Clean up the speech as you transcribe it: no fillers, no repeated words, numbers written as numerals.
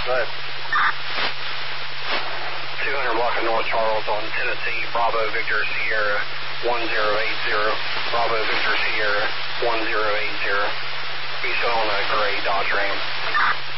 Go ahead. 200 block of North Charles on Tennessee, Bravo Victor Sierra 1080. Bravo Victor Sierra 1080. He's still on a gray Dodge Ram.